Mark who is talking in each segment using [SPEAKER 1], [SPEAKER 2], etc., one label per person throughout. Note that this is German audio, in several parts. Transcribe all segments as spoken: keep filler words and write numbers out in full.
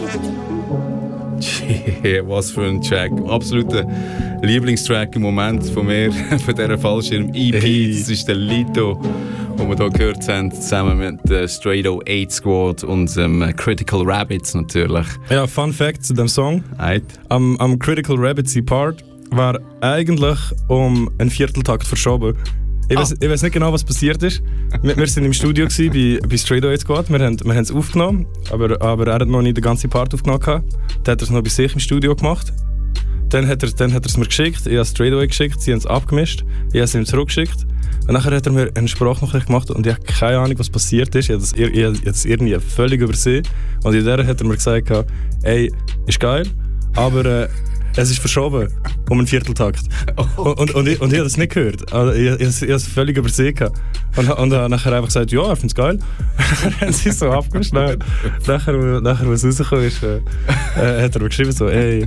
[SPEAKER 1] Yeah, was für ein Track. Absoluter Lieblingstrack im Moment von mir, von dieser Fallschirm-E P. Hey. Das ist der Lito, den wir hier gehört haben, zusammen mit der Straight acht Squad und dem ähm, Critical Rabbits natürlich.
[SPEAKER 2] Ja, Fun Fact zu dem Song.
[SPEAKER 1] Right.
[SPEAKER 2] Am, am Critical Rabbits Part war eigentlich um einen Vierteltakt verschoben. Ich, ah. weiß, ich weiß nicht genau, was passiert ist. Wir, wir sind im Studio gewesen, bei, bei Straight acht Squad. Wir haben wir es aufgenommen, aber, aber er hat noch nicht den ganzen Part aufgenommen. Dann hat er es noch bei sich im Studio gemacht. Dann hat er, dann hat er es mir geschickt. Ich habe es Straight acht geschickt, sie haben es abgemischt. Ich habe es ihm zurückgeschickt. Und nachher hat er mir eine Sprachnachricht gemacht und ich habe keine Ahnung, was passiert ist. Ich habe das, ich habe das irgendwie völlig übersehen. Und in der hat er mir gesagt, ey, ist geil, aber äh, es ist verschoben um einen Vierteltakt. Okay. Und, und, und, ich, und ich habe das nicht gehört. Also ich, ich, ich habe es völlig übersehen. Und, und er hat nachher einfach gesagt, ja, er findet es geil. Dann haben sie es so abgemischt. Nachher, nachher, was rausgekommen ist, äh, hat er mir geschrieben so, ey...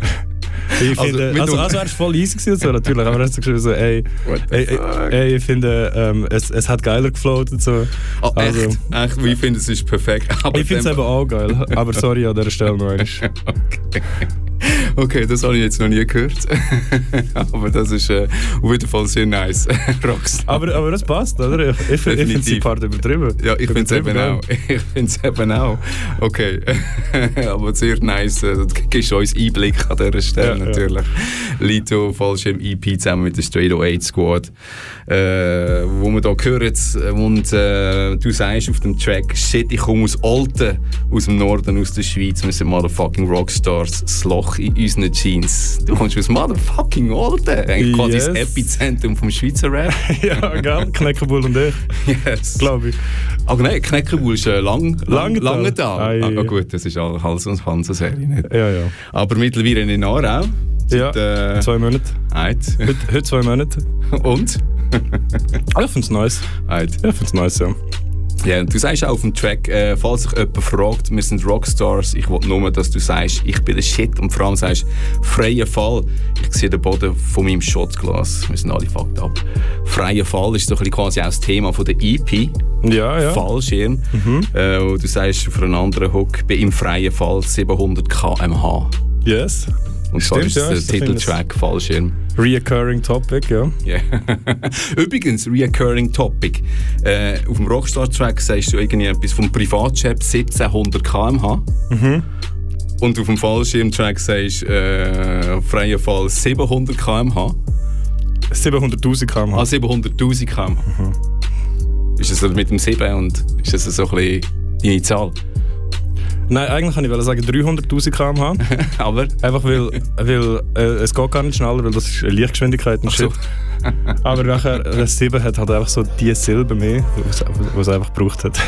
[SPEAKER 2] Ich finde, also, also, also er war voll easy gewesen, so, natürlich, aber er hat so geschrieben, so, ey, ey, ey, ich finde, ähm, es, es hat geiler gefloat und so.
[SPEAKER 1] Oh,
[SPEAKER 2] also,
[SPEAKER 1] echt? Echt? Ich finde, es ist perfekt.
[SPEAKER 2] Aber ich finde es eben auch geil, aber sorry an dieser Stelle noch einmal.
[SPEAKER 1] Okay. Okay, das habe ich jetzt noch nie gehört. Aber das ist äh, auf jeden Fall sehr nice. Rockstar.
[SPEAKER 2] Aber, aber das passt, oder? Ich, ich, ich finde die Part übertrieben.
[SPEAKER 1] Ja, ich finde es eben auch. Ich finde es eben auch. Okay. Aber sehr nice. Du gibst uns Einblick an dieser Stelle ja, natürlich. Ja. Lito, Fallschirm-E P zusammen mit der Straight acht Squad. Äh, wo wir hier hören. Und äh, du sagst auf dem Track, shit, ich komme aus Olten, aus dem Norden, aus der Schweiz. Wir sind motherfucking Rockstars. Das Loch in unseren Jeans. Du kommst aus motherfucking Olten. Eigentlich quasi yes. Das Epizentrum vom Schweizer Rap.
[SPEAKER 2] Ja, gell? Kneckebull und ich.
[SPEAKER 1] Yes.
[SPEAKER 2] Glaube ich.
[SPEAKER 1] Aber nein, Kneckebull ist äh, lang, lang, lange da.
[SPEAKER 2] Ah,
[SPEAKER 1] ah, gut, das ist all Hals- und Hansa-Serie nicht.
[SPEAKER 2] Ja, ja.
[SPEAKER 1] Aber mittlerweile in Aarau.
[SPEAKER 2] Ja,
[SPEAKER 1] seit, äh,
[SPEAKER 2] zwei Monate.
[SPEAKER 1] Heute,
[SPEAKER 2] heute zwei Monate.
[SPEAKER 1] Und?
[SPEAKER 2] Ich finde es nice.
[SPEAKER 1] Heute.
[SPEAKER 2] Ich finde es nice, ja.
[SPEAKER 1] Ja, du sagst auch auf dem Track, äh, falls sich jemand fragt, wir sind Rockstars, ich will nur, dass du sagst, ich bin der Shit und vor allem sagst, freier Fall. Ich sehe den Boden von meinem Shotglas. Wir sind alle fucked up. Freier Fall ist so ein bisschen quasi auch das Thema von der E P.
[SPEAKER 2] Ja, ja.
[SPEAKER 1] Fallschirm. Mhm. Äh, wo du sagst für einen anderen Hook, bin im freien Fall siebenhundert Kilometer pro Stunde.
[SPEAKER 2] Yes.
[SPEAKER 1] Und zwar ist der Titeltrack Fallschirm.
[SPEAKER 2] Reoccurring Topic, ja.
[SPEAKER 1] Yeah. Übrigens, Reoccurring Topic. Äh, auf dem Rockstar-Track sagst du irgendwie etwas vom Privatjet siebzehnhundert Kilometer pro Stunde. Mhm. Und auf dem Fallschirm-Track sagst du äh, freier Fall siebenhundert Kilometer pro Stunde.
[SPEAKER 2] siebenhunderttausend Kilometer pro Stunde.
[SPEAKER 1] Ah, siebenhunderttausend Kilometer pro Stunde. Mhm. Ist das mit dem sieben und ist das so ein bisschen deine Zahl?
[SPEAKER 2] Nein, eigentlich kann ich sagen dreihunderttausend Kilometer pro Stunde.
[SPEAKER 1] Aber?
[SPEAKER 2] Einfach weil, weil äh, es geht gar nicht schneller, weil das ist Lichtgeschwindigkeit und Shit. So. Aber nachher, das sieben hat halt einfach so die Silbe mehr, die es einfach gebraucht hat.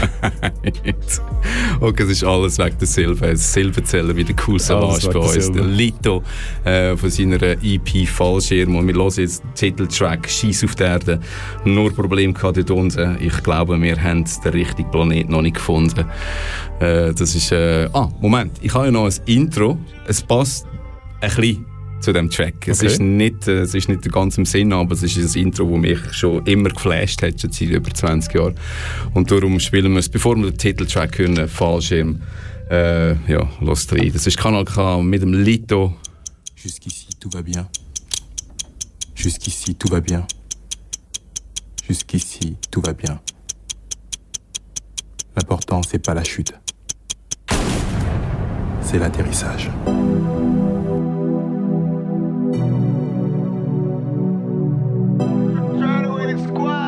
[SPEAKER 1] Okay, das ist alles wegen der Silbe. Der Silbenzähler wie der Cool Savage bei uns. Der Lito äh, von seiner E P Fallschirm. Und wir hören jetzt den Titeltrack «Scheiss auf die Erde». Nur Problem gehabt dort unten. Ich glaube, wir haben den richtigen Planet noch nicht gefunden. Äh, das ist... Äh, ah, Moment. Ich habe ja noch ein Intro. Es passt ein bisschen zu dem Track. Okay. Es ist nicht, äh, es ist nicht ganz im Sinn, aber es ist ein Intro, das mich schon immer geflasht hat, schon seit über zwanzig Jahren. Und darum spielen wir es, bevor wir den Titeltrack hören, Fallschirm. Äh, ja, los rein. Das ist Kanal K mit dem Lito.
[SPEAKER 3] Jusqu'ici, tout va bien. Jusqu'ici, tout va bien. Jusqu'ici, tout va bien. L'important, c'est pas la chute. C'est l'atterrissage.